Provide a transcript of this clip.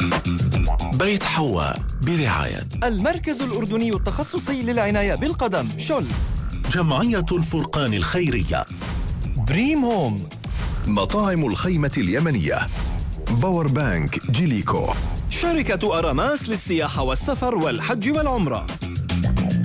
بيت حواء برعاية المركز الأردني التخصصي للعناية بالقدم شل، جمعية الفرقان الخيرية، دريم هوم، مطاعم الخيمة اليمنية، باور بانك جيليكو، شركة أراماس للسياحة والسفر والحج والعمرة.